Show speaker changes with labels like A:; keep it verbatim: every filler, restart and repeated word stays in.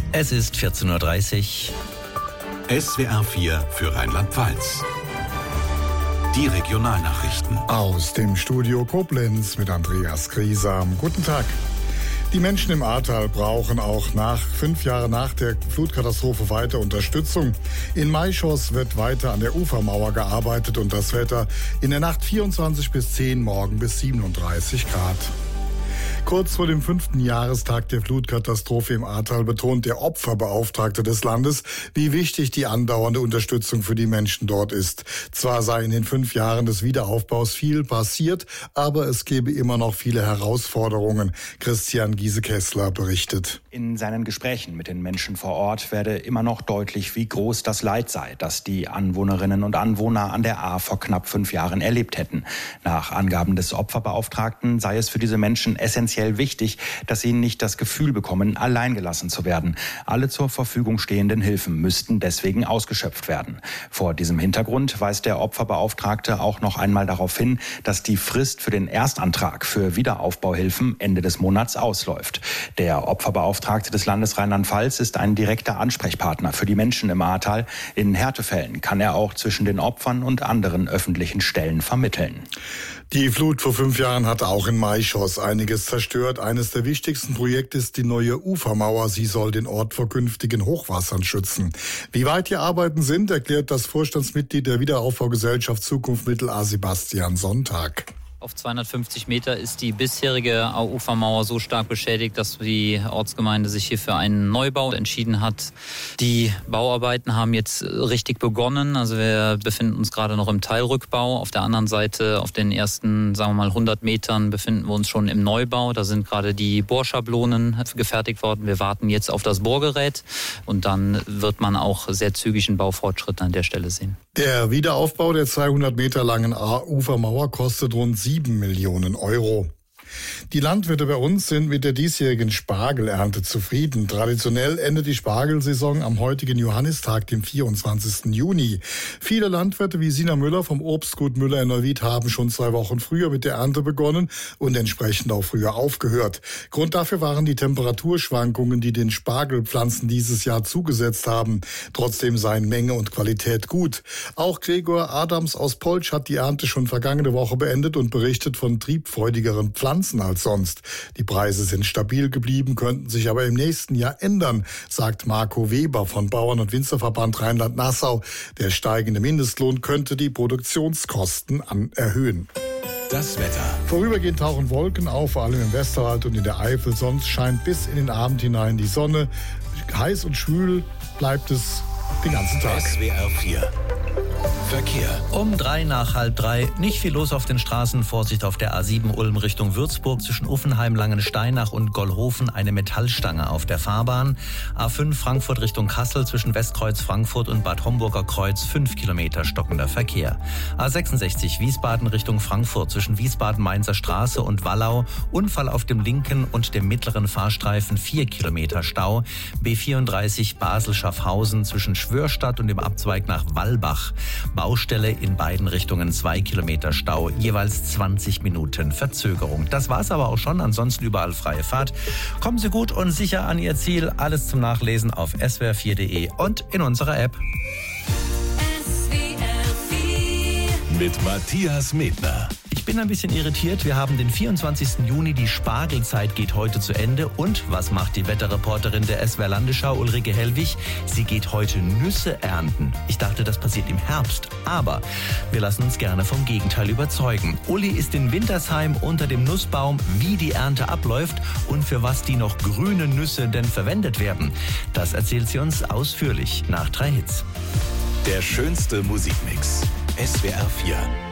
A: Es ist vierzehn Uhr dreißig.
B: S W R vier für Rheinland-Pfalz. Die Regionalnachrichten.
C: Aus dem Studio Koblenz mit Andreas Griesam. Guten Tag. Die Menschen im Ahrtal brauchen auch nach fünf Jahren nach der Flutkatastrophe weiter Unterstützung. In Maischoss wird weiter an der Ufermauer gearbeitet und das Wetter in der Nacht vierundzwanzig bis zehn, morgen bis siebenunddreißig Grad. Kurz vor dem fünften Jahrestag der Flutkatastrophe im Ahrtal betont der Opferbeauftragte des Landes, wie wichtig die andauernde Unterstützung für die Menschen dort ist. Zwar sei in den fünf Jahren des Wiederaufbaus viel passiert, aber es gebe immer noch viele Herausforderungen. Christian Giese-Kessler berichtet.
D: In seinen Gesprächen mit den Menschen vor Ort werde immer noch deutlich, wie groß das Leid sei, das die Anwohnerinnen und Anwohner an der Ahr vor knapp fünf Jahren erlebt hätten. Nach Angaben des Opferbeauftragten sei es für diese Menschen essentiell wichtig, dass sie nicht das Gefühl bekommen, alleingelassen zu werden. Alle zur Verfügung stehenden Hilfen müssten deswegen ausgeschöpft werden. Vor diesem Hintergrund weist der Opferbeauftragte auch noch einmal darauf hin, dass die Frist für den Erstantrag für Wiederaufbauhilfen Ende des Monats ausläuft. Der Opferbeauftragte des Landes Rheinland-Pfalz ist ein direkter Ansprechpartner für die Menschen im Ahrtal. In Härtefällen kann er auch zwischen den Opfern und anderen öffentlichen Stellen vermitteln.
C: Die Flut vor fünf Jahren hatte auch in Maischoss einiges zerstört. Eines der wichtigsten Projekte ist die neue Ufermauer. Sie soll den Ort vor künftigen Hochwassern schützen. Wie weit die Arbeiten sind, erklärt das Vorstandsmitglied der Wiederaufbaugesellschaft Zukunft Mittel-Ahr, Sebastian Sonntag.
E: Auf zweihundertfünfzig Meter ist die bisherige Ufermauer so stark beschädigt, dass die Ortsgemeinde sich hier für einen Neubau entschieden hat. Die Bauarbeiten haben jetzt richtig begonnen. Also wir befinden uns gerade noch im Teilrückbau. Auf der anderen Seite, auf den ersten, sagen wir mal, hundert Metern befinden wir uns schon im Neubau. Da sind gerade die Bohrschablonen gefertigt worden. Wir warten jetzt auf das Bohrgerät und dann wird man auch sehr zügig einen Baufortschritt an der Stelle sehen.
C: Der Wiederaufbau der zweihundert Meter langen Ahr-Ufermauer kostet rund sieben Millionen Euro. Die Landwirte bei uns sind mit der diesjährigen Spargelernte zufrieden. Traditionell endet die Spargelsaison am heutigen Johannistag, dem vierundzwanzigsten Juni. Viele Landwirte wie Sina Müller vom Obstgut Müller in Neuwied haben schon zwei Wochen früher mit der Ernte begonnen und entsprechend auch früher aufgehört. Grund dafür waren die Temperaturschwankungen, die den Spargelpflanzen dieses Jahr zugesetzt haben. Trotzdem seien Menge und Qualität gut. Auch Gregor Adams aus Polch hat die Ernte schon vergangene Woche beendet und berichtet von triebfreudigeren Pflanzen als sonst. Die Preise sind stabil geblieben, könnten sich aber im nächsten Jahr ändern, sagt Marco Weber von Bauern- und Winzerverband Rheinland-Nassau. Der steigende Mindestlohn könnte die Produktionskosten an erhöhen.
B: Das Wetter.
C: Vorübergehend tauchen Wolken auf, vor allem im Westerwald und in der Eifel. Sonst scheint bis in den Abend hinein die Sonne. Heiß und schwül bleibt es den ganzen Tag.
B: S W R vier. Verkehr.
A: Um drei nach halb drei. Nicht viel los auf den Straßen. Vorsicht auf der A sieben Ulm Richtung Würzburg zwischen Uffenheim, Langensteinach und Gollhofen. Eine Metallstange auf der Fahrbahn. A fünf Frankfurt Richtung Kassel zwischen Westkreuz Frankfurt und Bad Homburger Kreuz. Fünf Kilometer stockender Verkehr. A sechsundsechzig Wiesbaden Richtung Frankfurt zwischen Wiesbaden-Mainzer Straße und Wallau. Unfall auf dem linken und dem mittleren Fahrstreifen. Vier Kilometer Stau. B vierunddreißig Basel-Schaffhausen zwischen Schwörstadt und dem Abzweig nach Wallbach. Baustelle in beiden Richtungen, zwei Kilometer Stau, jeweils zwanzig Minuten Verzögerung. Das war's aber auch schon, ansonsten überall freie Fahrt. Kommen Sie gut und sicher an Ihr Ziel. Alles zum Nachlesen auf s w r vier punkt d e und in unserer App.
B: S W R vier. Mit Matthias Medner.
A: Ich bin ein bisschen irritiert. Wir haben den vierundzwanzigsten Juni. Die Spargelzeit geht heute zu Ende. Und was macht die Wetterreporterin der S W R Landesschau, Ulrike Hellwig? Sie geht heute Nüsse ernten. Ich dachte, das passiert im Herbst. Aber wir lassen uns gerne vom Gegenteil überzeugen. Uli ist in Wintersheim unter dem Nussbaum, wie die Ernte abläuft und für was die noch grünen Nüsse denn verwendet werden. Das erzählt sie uns ausführlich nach drei Hits.
B: Der schönste Musikmix. S W R vier.